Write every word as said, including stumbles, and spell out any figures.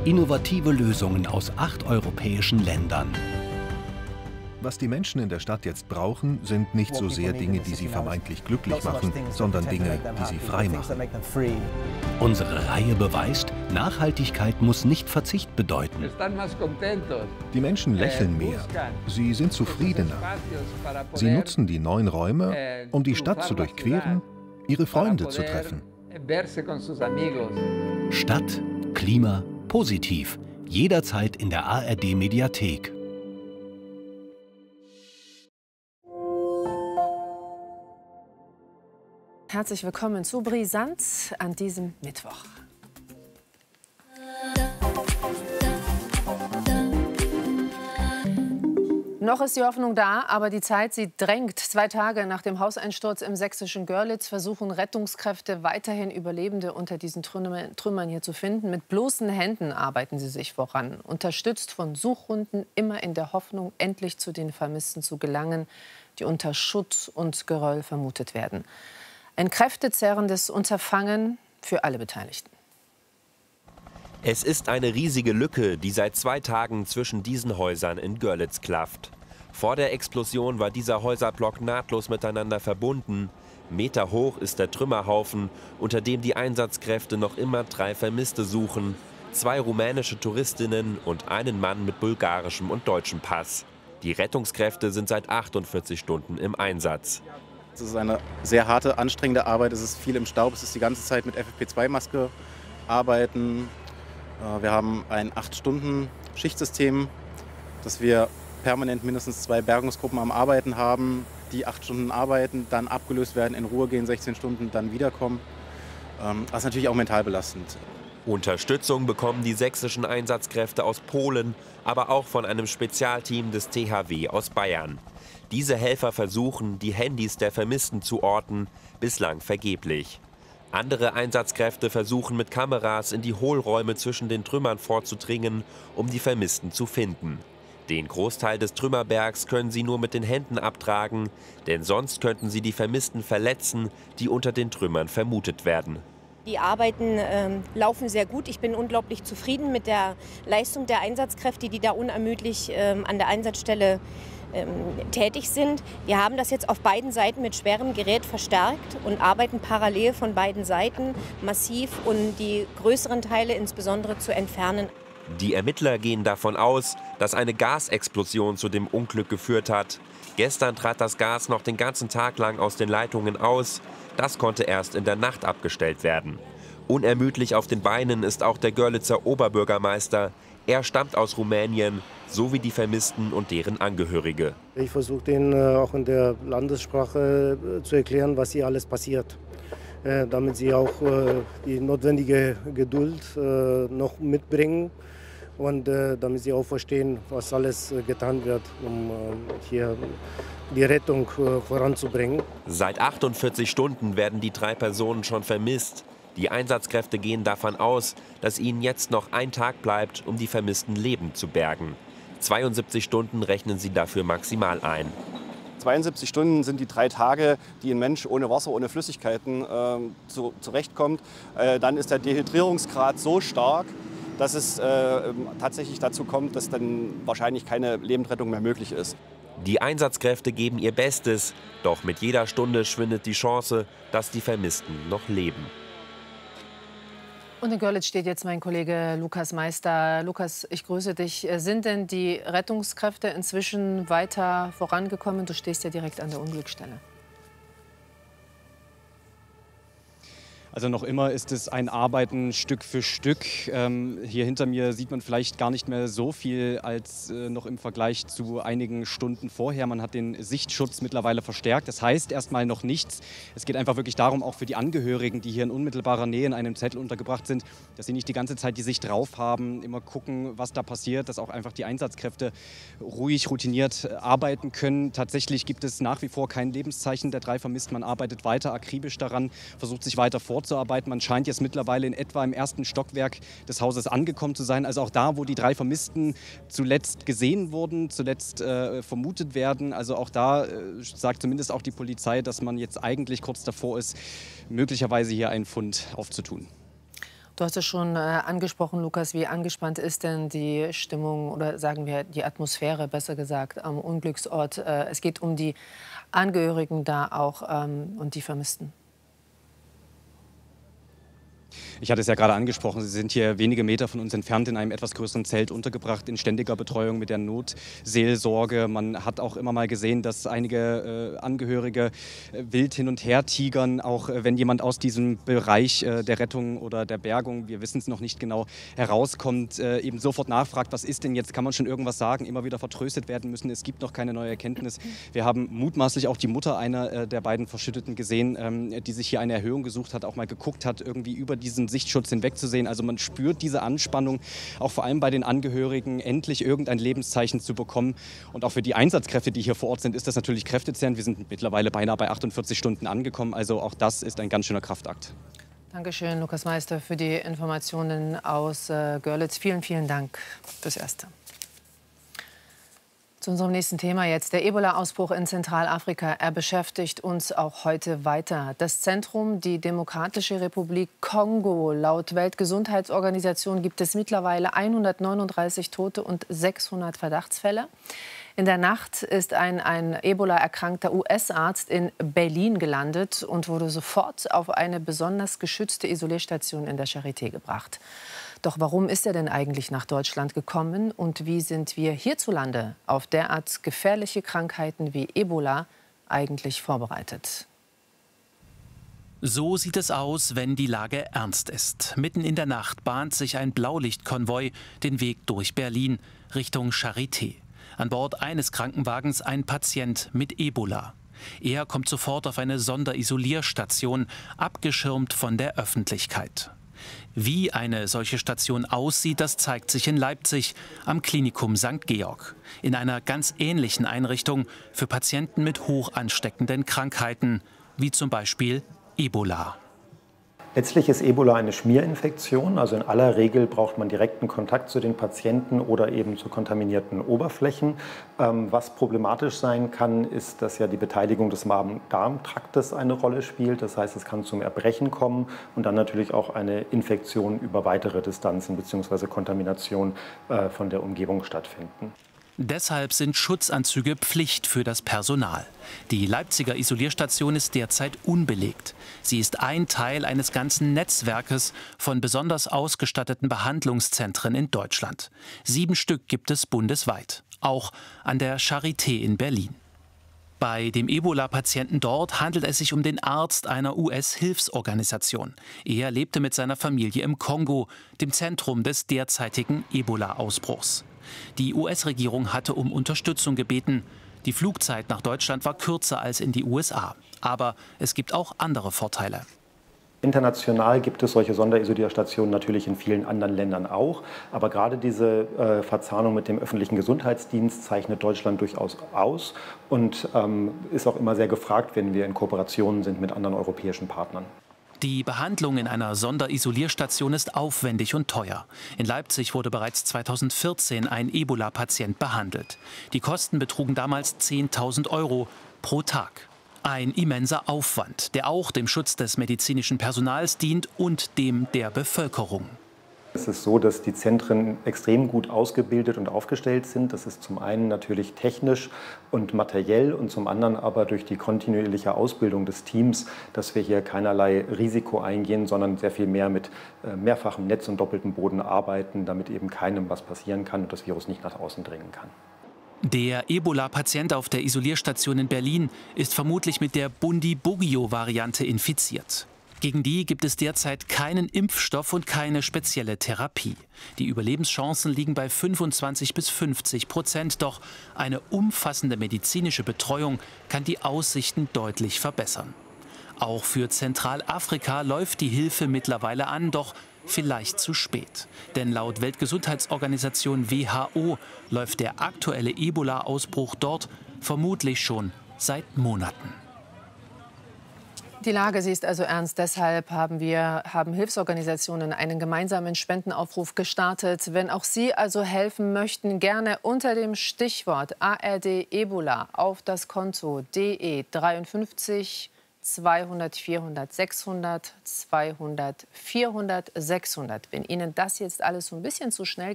Innovative Lösungen aus acht europäischen Ländern. Was die Menschen in der Stadt jetzt brauchen, sind nicht so sehr Dinge, die sie vermeintlich glücklich machen, sondern Dinge, die sie frei machen. Unsere Reihe beweist, Nachhaltigkeit muss nicht Verzicht bedeuten. Die Menschen lächeln mehr, sie sind zufriedener. Sie nutzen die neuen Räume, um die Stadt zu durchqueren, ihre Freunde zu treffen. Stadt, Klima, positiv. Jederzeit in der A R D-Mediathek. Herzlich willkommen zu Brisant an diesem Mittwoch. Noch ist die Hoffnung da, aber die Zeit, sie drängt. Zwei Tage nach dem Hauseinsturz im sächsischen Görlitz versuchen Rettungskräfte weiterhin Überlebende unter diesen Trümmern hier zu finden. Mit bloßen Händen arbeiten sie sich voran, unterstützt von Suchhunden, immer in der Hoffnung, endlich zu den Vermissten zu gelangen, die unter Schutt und Geröll vermutet werden. Ein kräftezerrendes Unterfangen für alle Beteiligten. Es ist eine riesige Lücke, die seit zwei Tagen zwischen diesen Häusern in Görlitz klafft. Vor der Explosion war dieser Häuserblock nahtlos miteinander verbunden. Meter hoch ist der Trümmerhaufen, unter dem die Einsatzkräfte noch immer drei Vermisste suchen. Zwei rumänische Touristinnen und einen Mann mit bulgarischem und deutschem Pass. Die Rettungskräfte sind seit achtundvierzig Stunden im Einsatz. Es ist eine sehr harte, anstrengende Arbeit. Es ist viel im Staub. Es ist die ganze Zeit mit F F P zwei Maske arbeiten. Wir haben ein acht Stunden Schichtsystem, dass wir permanent mindestens zwei Bergungsgruppen am Arbeiten haben, die acht Stunden arbeiten, dann abgelöst werden, in Ruhe gehen, sechzehn Stunden, dann wiederkommen. Das ist natürlich auch mental belastend. Unterstützung bekommen die sächsischen Einsatzkräfte aus Polen, aber auch von einem Spezialteam des T H W aus Bayern. Diese Helfer versuchen, die Handys der Vermissten zu orten, bislang vergeblich. Andere Einsatzkräfte versuchen mit Kameras in die Hohlräume zwischen den Trümmern vorzudringen, um die Vermissten zu finden. Den Großteil des Trümmerbergs können sie nur mit den Händen abtragen, denn sonst könnten sie die Vermissten verletzen, die unter den Trümmern vermutet werden. Die Arbeiten äh, laufen sehr gut. Ich bin unglaublich zufrieden mit der Leistung der Einsatzkräfte, die da unermüdlich äh, an der Einsatzstelle ähm, tätig sind. Wir haben das jetzt auf beiden Seiten mit schwerem Gerät verstärkt und arbeiten parallel von beiden Seiten massiv, um die größeren Teile insbesondere zu entfernen. Die Ermittler gehen davon aus, dass eine Gasexplosion zu dem Unglück geführt hat. Gestern trat das Gas noch den ganzen Tag lang aus den Leitungen aus. Das konnte erst in der Nacht abgestellt werden. Unermüdlich auf den Beinen ist auch der Görlitzer Oberbürgermeister. Er stammt aus Rumänien, so wie die Vermissten und deren Angehörige. Ich versuche denen auch in der Landessprache zu erklären, was hier alles passiert, damit sie auch die notwendige Geduld noch mitbringen und damit sie auch verstehen, was alles getan wird, um hier die Rettung voranzubringen. Seit achtundvierzig Stunden werden die drei Personen schon vermisst. Die Einsatzkräfte gehen davon aus, dass ihnen jetzt noch ein Tag bleibt, um die Vermissten lebend zu bergen. zweiundsiebzig Stunden rechnen sie dafür maximal ein. zweiundsiebzig Stunden sind die drei Tage, die ein Mensch ohne Wasser, ohne Flüssigkeiten äh, zu, zurechtkommt. Äh, dann ist der Dehydrierungsgrad so stark, dass es äh, tatsächlich dazu kommt, dass dann wahrscheinlich keine Lebendrettung mehr möglich ist. Die Einsatzkräfte geben ihr Bestes, doch mit jeder Stunde schwindet die Chance, dass die Vermissten noch leben. Und in Görlitz steht jetzt mein Kollege Lukas Meister. Lukas, ich grüße dich. Sind denn die Rettungskräfte inzwischen weiter vorangekommen? Du stehst ja direkt an der Unglücksstelle. Also noch immer ist es ein Arbeiten Stück für Stück. Ähm, hier hinter mir sieht man vielleicht gar nicht mehr so viel als äh, noch im Vergleich zu einigen Stunden vorher. Man hat den Sichtschutz mittlerweile verstärkt. Das heißt erstmal noch nichts. Es geht einfach wirklich darum, auch für die Angehörigen, die hier in unmittelbarer Nähe in einem Zettel untergebracht sind, dass sie nicht die ganze Zeit die Sicht drauf haben, immer gucken, was da passiert, dass auch einfach die Einsatzkräfte ruhig, routiniert arbeiten können. Tatsächlich gibt es nach wie vor kein Lebenszeichen der drei Vermissten. Man arbeitet weiter akribisch daran, versucht sich weiter fortzusetzen. Man scheint jetzt mittlerweile in etwa im ersten Stockwerk des Hauses angekommen zu sein. Also auch da, wo die drei Vermissten zuletzt gesehen wurden, zuletzt äh, vermutet werden. Also auch da äh, sagt zumindest auch die Polizei, dass man jetzt eigentlich kurz davor ist, möglicherweise hier einen Fund aufzutun. Du hast es schon äh, angesprochen, Lukas. Wie angespannt ist denn die Stimmung oder sagen wir die Atmosphäre, besser gesagt, am Unglücksort? Äh, es geht um die Angehörigen da auch ähm, und die Vermissten. Ich hatte es ja gerade angesprochen, Sie sind hier wenige Meter von uns entfernt in einem etwas größeren Zelt untergebracht, in ständiger Betreuung mit der Notseelsorge. Man hat auch immer mal gesehen, dass einige äh, Angehörige äh, wild hin und her tigern, auch äh, wenn jemand aus diesem Bereich äh, der Rettung oder der Bergung, wir wissen es noch nicht genau, herauskommt, äh, eben sofort nachfragt, was ist denn jetzt, kann man schon irgendwas sagen, immer wieder vertröstet werden müssen, es gibt noch keine neue Erkenntnis. Wir haben mutmaßlich auch die Mutter einer äh, der beiden Verschütteten gesehen, ähm, die sich hier eine Erhöhung gesucht hat, auch mal geguckt hat, irgendwie über diesen Sichtschutz hinwegzusehen. Also man spürt diese Anspannung, auch vor allem bei den Angehörigen, endlich irgendein Lebenszeichen zu bekommen. Und auch für die Einsatzkräfte, die hier vor Ort sind, ist das natürlich kräftezehrend. Wir sind mittlerweile beinahe bei achtundvierzig Stunden angekommen. Also auch das ist ein ganz schöner Kraftakt. Dankeschön, Lukas Meister, für die Informationen aus äh, Görlitz. Vielen, vielen Dank fürs Erste. Zu unserem nächsten Thema jetzt. Der Ebola-Ausbruch in Zentralafrika, er beschäftigt uns auch heute weiter. Das Zentrum, die Demokratische Republik Kongo. Laut Weltgesundheitsorganisation gibt es mittlerweile hundertneununddreißig Tote und sechshundert Verdachtsfälle. In der Nacht ist ein, ein Ebola-erkrankter U S-Arzt in Berlin gelandet und wurde sofort auf eine besonders geschützte Isolierstation in der Charité gebracht. Doch warum ist er denn eigentlich nach Deutschland gekommen und wie sind wir hierzulande auf derart gefährliche Krankheiten wie Ebola eigentlich vorbereitet? So sieht es aus, wenn die Lage ernst ist. Mitten in der Nacht bahnt sich ein Blaulichtkonvoi den Weg durch Berlin Richtung Charité. An Bord eines Krankenwagens ein Patient mit Ebola. Er kommt sofort auf eine Sonderisolierstation, abgeschirmt von der Öffentlichkeit. Wie eine solche Station aussieht, das zeigt sich in Leipzig am Klinikum Sankt Georg. In einer ganz ähnlichen Einrichtung für Patienten mit hoch ansteckenden Krankheiten, wie zum Beispiel Ebola. Letztlich ist Ebola eine Schmierinfektion, also in aller Regel braucht man direkten Kontakt zu den Patienten oder eben zu kontaminierten Oberflächen. Ähm, was problematisch sein kann, ist, dass ja die Beteiligung des Magen-Darm-Traktes eine Rolle spielt. Das heißt, es kann zum Erbrechen kommen und dann natürlich auch eine Infektion über weitere Distanzen bzw. Kontamination äh, von der Umgebung stattfinden. Deshalb sind Schutzanzüge Pflicht für das Personal. Die Leipziger Isolierstation ist derzeit unbelegt. Sie ist ein Teil eines ganzen Netzwerkes von besonders ausgestatteten Behandlungszentren in Deutschland. Sieben Stück gibt es bundesweit, auch an der Charité in Berlin. Bei dem Ebola-Patienten dort handelt es sich um den Arzt einer U S-Hilfsorganisation. Er lebte mit seiner Familie im Kongo, dem Zentrum des derzeitigen Ebola-Ausbruchs. Die U S-Regierung hatte um Unterstützung gebeten. Die Flugzeit nach Deutschland war kürzer als in die U S A. Aber es gibt auch andere Vorteile. International gibt es solche Sonderisolierstationen natürlich in vielen anderen Ländern auch. Aber gerade diese äh, Verzahnung mit dem öffentlichen Gesundheitsdienst zeichnet Deutschland durchaus aus und ähm, ist auch immer sehr gefragt, wenn wir in Kooperationen sind mit anderen europäischen Partnern. Die Behandlung in einer Sonderisolierstation ist aufwendig und teuer. In Leipzig wurde bereits zweitausendvierzehn ein Ebola-Patient behandelt. Die Kosten betrugen damals zehntausend Euro pro Tag. Ein immenser Aufwand, der auch dem Schutz des medizinischen Personals dient und dem der Bevölkerung. Es ist so, dass die Zentren extrem gut ausgebildet und aufgestellt sind. Das ist zum einen natürlich technisch und materiell und zum anderen aber durch die kontinuierliche Ausbildung des Teams, dass wir hier keinerlei Risiko eingehen, sondern sehr viel mehr mit mehrfachem Netz und doppeltem Boden arbeiten, damit eben keinem was passieren kann und das Virus nicht nach außen dringen kann. Der Ebola-Patient auf der Isolierstation in Berlin ist vermutlich mit der Bundibugyo-Variante infiziert. Gegen die gibt es derzeit keinen Impfstoff und keine spezielle Therapie. Die Überlebenschancen liegen bei fünfundzwanzig bis fünfzig Prozent. Doch eine umfassende medizinische Betreuung kann die Aussichten deutlich verbessern. Auch für Zentralafrika läuft die Hilfe mittlerweile an, doch vielleicht zu spät. Denn laut Weltgesundheitsorganisation W H O läuft der aktuelle Ebola-Ausbruch dort vermutlich schon seit Monaten. Die Lage, sie ist also ernst. Deshalb haben wir, haben Hilfsorganisationen einen gemeinsamen Spendenaufruf gestartet. Wenn auch Sie also helfen möchten, gerne unter dem Stichwort A R D Ebola auf das Konto D E fünf drei zweihundert, vierhundert, sechshundert, zweihundert, vierhundert, sechshundert. Wenn Ihnen das jetzt alles so ein bisschen zu schnell